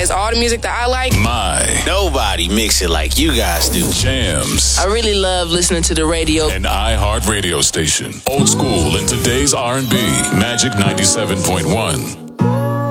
plays all the music that I like. Nobody mix it like you guys do. Jams. I really love listening to the radio. An iHeart radio station. Old school in today's R&B. Magic 97.1.